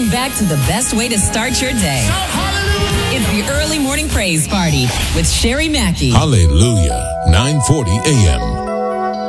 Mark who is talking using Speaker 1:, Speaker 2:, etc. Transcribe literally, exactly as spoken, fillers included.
Speaker 1: Welcome back to the best way to start your day. It's the Early Morning Praise Party with Sherry Mackey.
Speaker 2: Hallelujah. nine forty a.m.